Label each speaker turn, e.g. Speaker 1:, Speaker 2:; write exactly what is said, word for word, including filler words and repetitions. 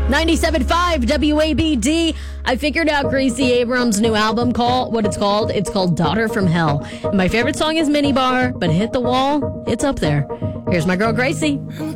Speaker 1: ninety-seven point five W A B D. I figured out Gracie Abrams' new album, call what it's called. It's called Daughter from Hell. And my favorite song is Minibar, but Hit the Wall, it's up there. Here's my girl Gracie.